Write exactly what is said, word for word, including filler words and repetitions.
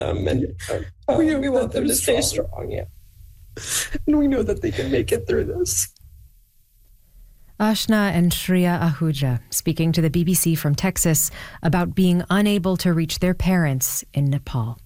Um, and um, we, we want them to stay strong. strong. Yeah. And we know that they can make it through this. Ashna and Shreya Ahuja speaking to the B B C from Texas about being unable to reach their parents in Nepal.